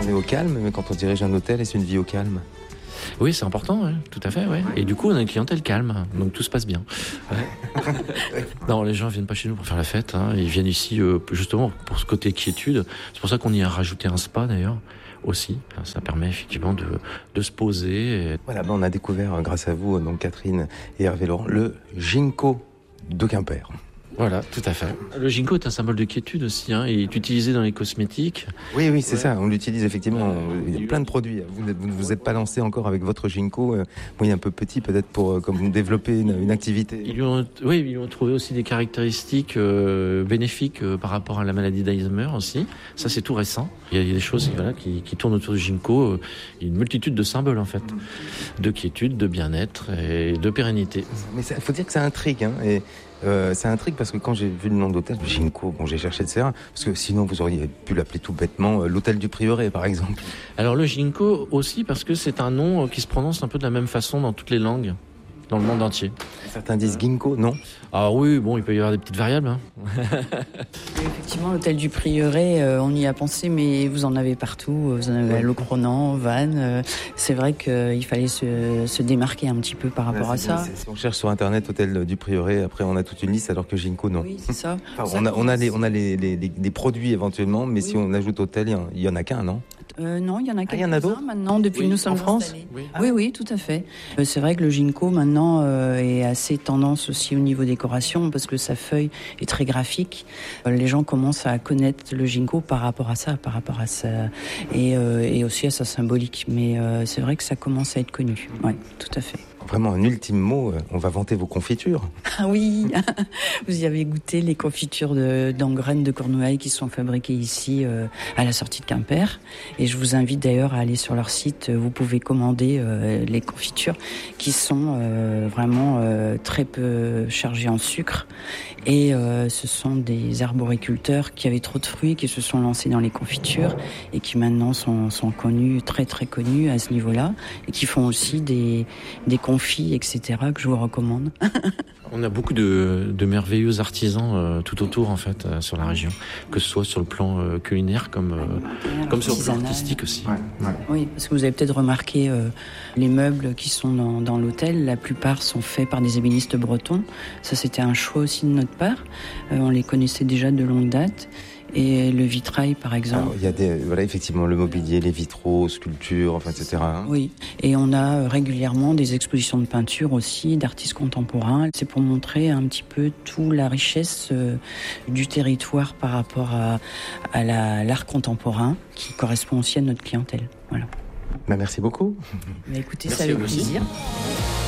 est au calme, mais quand on dirige un hôtel, est-ce une vie au calme? Oui, c'est important, ouais, tout à fait. Ouais. Et du coup, on a une clientèle calme, donc tout se passe bien. Ouais. Non, les gens viennent pas chez nous pour faire la fête. Hein. Ils viennent ici justement pour ce côté quiétude. C'est pour ça qu'on y a rajouté un spa d'ailleurs aussi. Ça permet effectivement de se poser. Voilà, on a découvert grâce à vous, donc Catherine et Hervé Laurent, le Ginkgo de Quimper. Voilà, tout à fait. Le ginkgo est un symbole de quiétude aussi. Hein. Il est utilisé dans les cosmétiques. Oui, c'est ça. On l'utilise effectivement. Il y a plein de produits. Vous ne vous êtes pas lancé encore avec votre ginkgo. Il est un peu petit, peut-être pour comme développer une activité. Ils ont trouvé aussi des caractéristiques bénéfiques par rapport à la maladie d'Alzheimer aussi. Ça, c'est tout récent. Il y a des choses qui tournent autour du ginkgo. Il y a une multitude de symboles en fait, de quiétude, de bien-être et de pérennité. Mais il faut dire que ça intrigue. Hein, ça intrigue parce que quand j'ai vu le nom d'hôtel, Ginkgo, j'ai cherché, etc. Parce que sinon, vous auriez pu l'appeler tout bêtement l'hôtel du Prieuré, par exemple. Alors le Ginkgo aussi parce que c'est un nom qui se prononce un peu de la même façon dans toutes les langues, dans le monde entier. Certains disent Ginkgo, non? Ah oui, bon, il peut y avoir des petites variables. Hein. Effectivement, l'hôtel du Prieuré, on y a pensé, mais vous en avez partout. Vous en avez à Locronan, Vannes. C'est vrai qu'il fallait se démarquer un petit peu par rapport à ça. Si on cherche sur Internet hôtel du Prieuré, après on a toute une liste, alors que Ginkgo, non. Oui, c'est ça. Enfin, on a les produits éventuellement, mais si on ajoute hôtel, il y en a qu'un, non? Non, il y en a quelques-uns a d'autres maintenant, depuis que nous sommes en France installés. Oui, tout à fait. C'est vrai que le ginkgo maintenant est assez tendance aussi au niveau décoration parce que sa feuille est très graphique. Les gens commencent à connaître le ginkgo par rapport à ça et aussi à sa symbolique. Mais c'est vrai que ça commence à être connu. Oui, tout à fait. Vraiment un ultime mot, on va vanter vos confitures. Ah oui, vous y avez goûté les confitures d'engraines de Cornouailles qui sont fabriquées ici à la sortie de Quimper. Et je vous invite d'ailleurs à aller sur leur site. Vous pouvez commander les confitures qui sont vraiment très peu chargées en sucre. Et ce sont des arboriculteurs qui avaient trop de fruits, qui se sont lancés dans les confitures et qui maintenant sont connus, très très connus à ce niveau-là, et qui font aussi des confits, etc., que je vous recommande. On a beaucoup de merveilleux artisans tout autour en fait sur la région, que ce soit sur le plan culinaire comme sur le plan artistique aussi. Ouais. Oui, parce que vous avez peut-être remarqué les meubles qui sont dans l'hôtel, la plupart sont faits par des ébénistes bretons. Ça, c'était un choix aussi de notre part. On les connaissait déjà de longue date. Et le vitrail, par exemple. Alors, il y a effectivement le mobilier, les vitraux, sculptures, etc. Oui, et on a régulièrement des expositions de peinture aussi, d'artistes contemporains. C'est pour montrer un petit peu toute la richesse du territoire par rapport à l'art contemporain, qui correspond aussi à notre clientèle. Voilà. Merci beaucoup. Mais écoutez, Merci ça avec aussi. plaisir.